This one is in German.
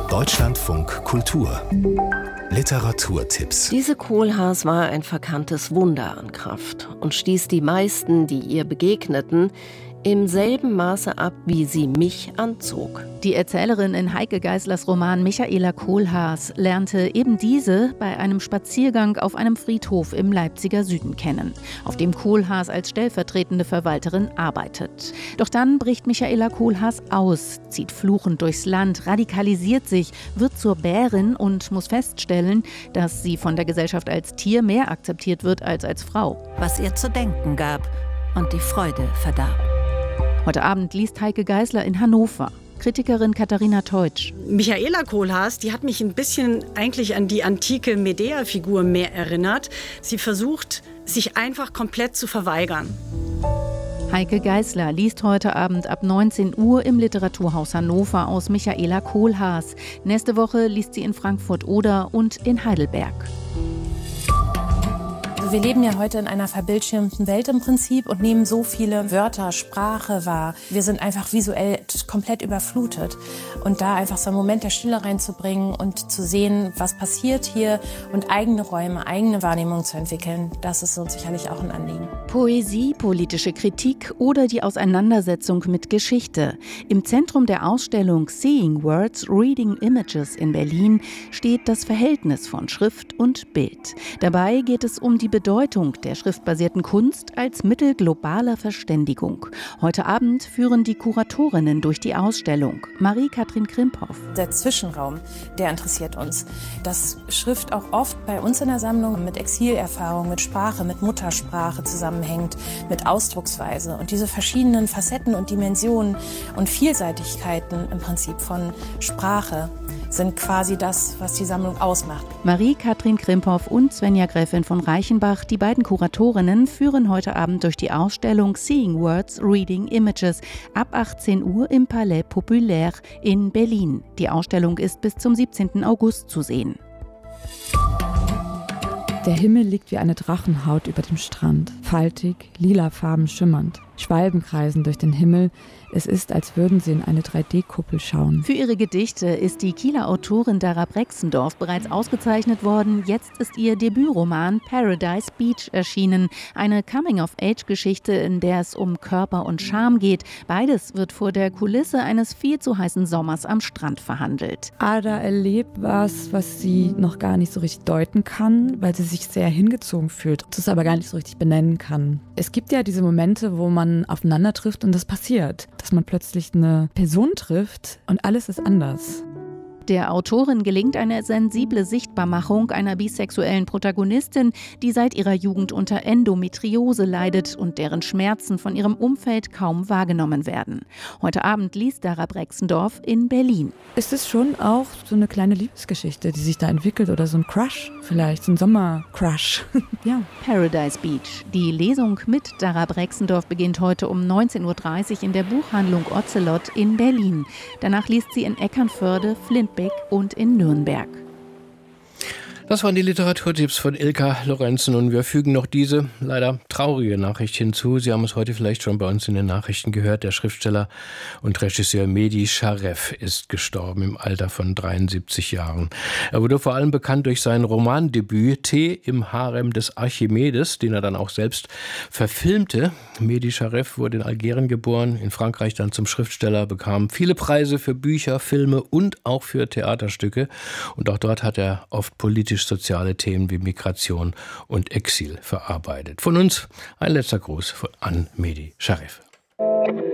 Deutschlandfunk Kultur Literaturtipps. Diese Kohlhaas war ein verkanntes Wunder an Kraft und stieß die meisten, die ihr begegneten, im selben Maße ab, wie sie mich anzog. Die Erzählerin in Heike Geißlers Roman Michaela Kohlhaas lernte eben diese bei einem Spaziergang auf einem Friedhof im Leipziger Süden kennen, auf dem Kohlhaas als stellvertretende Verwalterin arbeitet. Doch dann bricht Michaela Kohlhaas aus, zieht fluchend durchs Land, radikalisiert sich, wird zur Bärin und muss feststellen, dass sie von der Gesellschaft als Tier mehr akzeptiert wird als Frau. Was ihr zu denken gab und die Freude verdarb. Heute Abend liest Heike Geißler in Hannover. Kritikerin Katharina Teutsch. Michaela Kohlhaas, die hat mich ein bisschen eigentlich an die antike Medea-Figur mehr erinnert. Sie versucht, sich einfach komplett zu verweigern. Heike Geißler liest heute Abend ab 19 Uhr im Literaturhaus Hannover aus Michaela Kohlhaas. Nächste Woche liest sie in Frankfurt-Oder und in Heidelberg. Wir leben ja heute in einer verbildschirmten Welt im Prinzip und nehmen so viele Wörter, Sprache wahr. Wir sind einfach visuell komplett überflutet. Und da einfach so einen Moment der Stille reinzubringen und zu sehen, was passiert hier und eigene Räume, eigene Wahrnehmung zu entwickeln, das ist uns sicherlich auch ein Anliegen. Poesie, politische Kritik oder die Auseinandersetzung mit Geschichte. Im Zentrum der Ausstellung Seeing Words, Reading Images in Berlin steht das Verhältnis von Schrift und Bild. Dabei geht es um die Bedeutung der schriftbasierten Kunst als Mittel globaler Verständigung. Heute Abend führen die Kuratorinnen durch die Ausstellung. Marie-Kathrin Krimphoff. Der Zwischenraum, der interessiert uns. Dass Schrift auch oft bei uns in der Sammlung mit Exilerfahrung, mit Sprache, mit Muttersprache zusammenhängt, mit Ausdrucksweise. Und diese verschiedenen Facetten und Dimensionen und Vielseitigkeiten im Prinzip von Sprache sind quasi das, was die Sammlung ausmacht. Marie-Kathrin Krimphoff und Svenja Gräfin von Reichenbach, die beiden Kuratorinnen, führen heute Abend durch die Ausstellung Seeing Words, Reading Images ab 18 Uhr im Palais Populaire in Berlin. Die Ausstellung ist bis zum 17. August zu sehen. Der Himmel liegt wie eine Drachenhaut über dem Strand, faltig, lilafarben schimmernd. Schwalben kreisen durch den Himmel. Es ist, als würden sie in eine 3D-Kuppel schauen. Für ihre Gedichte ist die Kieler Autorin Dara Brexendorf bereits ausgezeichnet worden. Jetzt ist ihr Debütroman Paradise Beach erschienen. Eine Coming-of-Age-Geschichte, in der es um Körper und Scham geht. Beides wird vor der Kulisse eines viel zu heißen Sommers am Strand verhandelt. Ada erlebt was sie noch gar nicht so richtig deuten kann, weil sie sich sehr hingezogen fühlt, das aber gar nicht so richtig benennen kann. Es gibt ja diese Momente, wo man aufeinander trifft und das passiert. Dass man plötzlich eine Person trifft und alles ist anders. Der Autorin gelingt eine sensible Sichtbarmachung einer bisexuellen Protagonistin, die seit ihrer Jugend unter Endometriose leidet und deren Schmerzen von ihrem Umfeld kaum wahrgenommen werden. Heute Abend liest Dara Brexendorf in Berlin. Ist es schon auch so eine kleine Liebesgeschichte, die sich da entwickelt oder so ein Crush vielleicht, so ein Sommercrush? Ja. Paradise Beach. Die Lesung mit Dara Brexendorf beginnt heute um 19.30 Uhr in der Buchhandlung Ocelot in Berlin. Danach liest sie in Eckernförde, Flintbeck und in Nürnberg. Das waren die Literaturtipps von Ilka Lorenzen und wir fügen noch diese leider traurige Nachricht hinzu. Sie haben es heute vielleicht schon bei uns in den Nachrichten gehört. Der Schriftsteller und Regisseur Mehdi Scharef ist gestorben im Alter von 73 Jahren. Er wurde vor allem bekannt durch sein Romandebüt Tee im Harem des Archimedes, den er dann auch selbst verfilmte. Mehdi Scharef wurde in Algerien geboren, in Frankreich dann zum Schriftsteller, bekam viele Preise für Bücher, Filme und auch für Theaterstücke. Und auch dort hat er oft politisch-soziale Themen wie Migration und Exil verarbeitet. Von uns ein letzter Gruß an Mehdi Scharef.